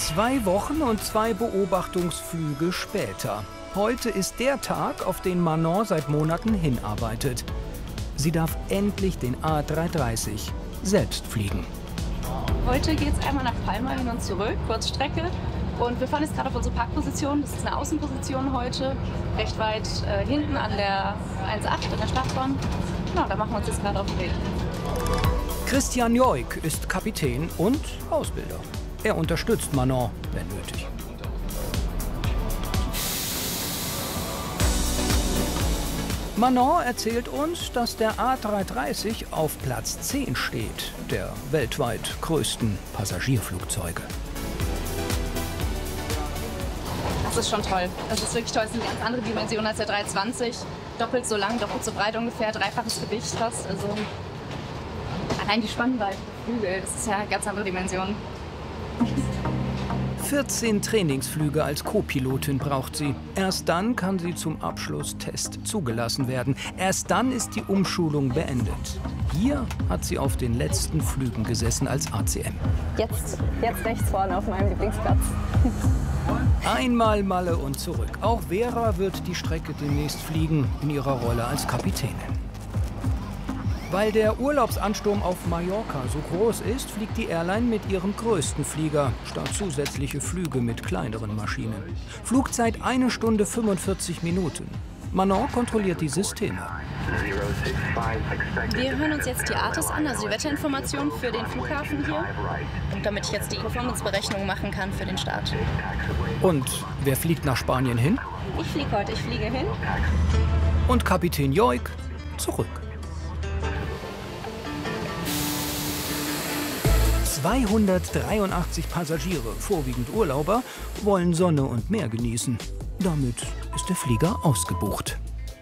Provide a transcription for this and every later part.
2 Wochen und 2 Beobachtungsflüge später. Heute ist der Tag, auf den Manon seit Monaten hinarbeitet. Sie darf endlich den A330 selbst fliegen. Heute geht es einmal nach Palma hin und zurück, Kurzstrecke. Und wir fahren jetzt gerade auf unsere Parkposition. Das ist eine Außenposition heute, recht weit hinten an der 1.8 an der Startbahn. Genau, da machen wir uns jetzt gerade auf den Weg. Christian Joik ist Kapitän und Ausbilder. Er unterstützt Manon, wenn nötig. Manon erzählt uns, dass der A330 auf Platz 10 steht, der weltweit größten Passagierflugzeuge. Das ist schon toll. Das ist wirklich toll. Es ist eine ganz andere Dimension als der 320. Doppelt so lang, doppelt so breit ungefähr, dreifaches Gewicht fast. Also allein die Spannweite der Flügel, das ist ja eine ganz andere Dimension. 14 Trainingsflüge als Co-Pilotin braucht sie. Erst dann kann sie zum Abschlusstest zugelassen werden. Erst dann ist die Umschulung beendet. Hier hat sie auf den letzten Flügen gesessen als ACM. Jetzt rechts vorne auf meinem Lieblingsplatz. Einmal Malle und zurück. Auch Vera wird die Strecke demnächst fliegen, in ihrer Rolle als Kapitänin. Weil der Urlaubsansturm auf Mallorca so groß ist, fliegt die Airline mit ihrem größten Flieger, statt zusätzliche Flüge mit kleineren Maschinen. Flugzeit 1 Stunde 45 Minuten. Manon kontrolliert die Systeme. Wir hören uns jetzt die ATIS an, also die Wetterinformation für den Flughafen hier. Und damit ich jetzt die Performance-Berechnung machen kann für den Start. Und wer fliegt nach Spanien hin? Ich fliege heute, ich fliege hin. Und Kapitän Joik zurück. 283 Passagiere, vorwiegend Urlauber, wollen Sonne und Meer genießen. Damit ist der Flieger ausgebucht.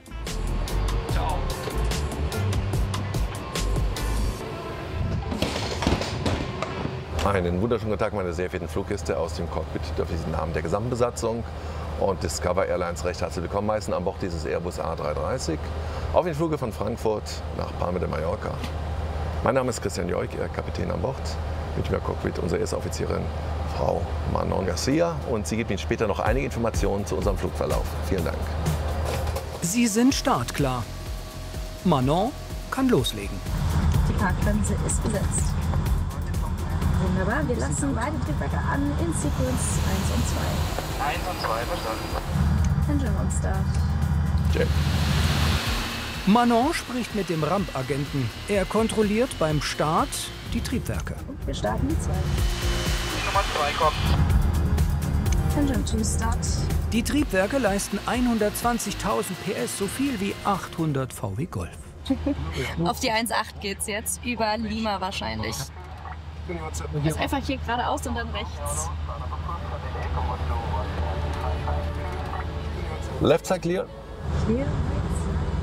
Einen wunderschönen guten Tag, meine sehr verehrten Fluggäste. Aus dem Cockpit dürfen Sie im Namen der gesamten Besatzung und Discover Airlines recht herzlich willkommen heißen an Bord dieses Airbus A330 auf den Flug von Frankfurt nach Palma de Mallorca. Mein Name ist Christian Joik, Ihr Kapitän an Bord. Mit mir im Cockpit unsere erste Offizierin, Frau Manon Garcia. Und sie gibt Ihnen später noch einige Informationen zu unserem Flugverlauf. Vielen Dank. Sie sind startklar. Manon kann loslegen. Die Parkbremse ist gesetzt. Wunderbar, wir lassen beide Triebwerke an in Sequence 1 und 2. 1 und 2, verstanden. Engine on Start. Jay. Manon spricht mit dem Rampagenten. Er kontrolliert beim Start die Triebwerke. Und wir starten die 2. Nummer 2 kommt. Engine to Start. Die Triebwerke leisten 120.000 PS, so viel wie 800 VW Golf. Auf die 1.8 geht's jetzt, über Lima wahrscheinlich. Jetzt einfach hier geradeaus und dann rechts. Left side clear. Hier,